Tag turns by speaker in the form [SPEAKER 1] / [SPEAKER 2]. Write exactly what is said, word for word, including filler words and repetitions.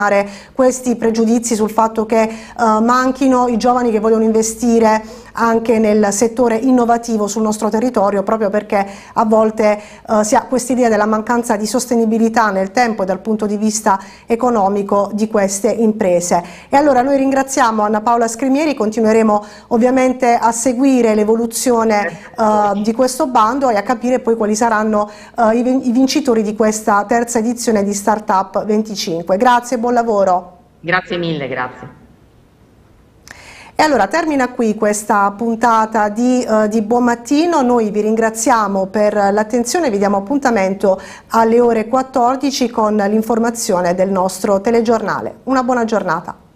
[SPEAKER 1] questi pregiudizi sul fatto che uh, manchino i giovani che vogliono investire anche nel settore innovativo sul nostro territorio, proprio perché a volte uh, si ha quest'idea della mancanza di sostenibilità nel tempo e dal punto di vista economico di queste imprese. E allora noi ringraziamo Anna Paola Scrimieri, continueremo ovviamente a seguire l'evoluzione uh, di questo bando e a capire poi quali saranno uh, i, i vincitori di questa terza edizione di Startup venticinque. Grazie, buon lavoro.
[SPEAKER 2] Grazie mille, grazie.
[SPEAKER 1] E allora termina qui questa puntata di, uh, di Buon Mattino, noi vi ringraziamo per l'attenzione, vi diamo appuntamento alle ore quattordici con l'informazione del nostro telegiornale. Una buona giornata.